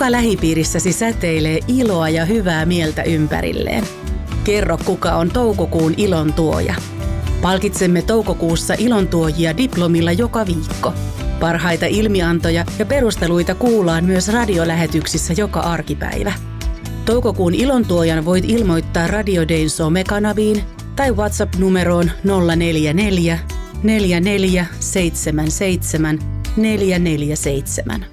Kuka lähipiirissäsi säteilee iloa ja hyvää mieltä ympärilleen? Kerro, kuka on toukokuun ilontuoja. Palkitsemme toukokuussa ilontuojia diplomilla joka viikko. Parhaita ilmiantoja ja perusteluita kuullaan myös radiolähetyksissä joka arkipäivä. Toukokuun ilontuojan voit ilmoittaa Radio Dayn somekanaviin tai WhatsApp-numeroon 044 4477 447.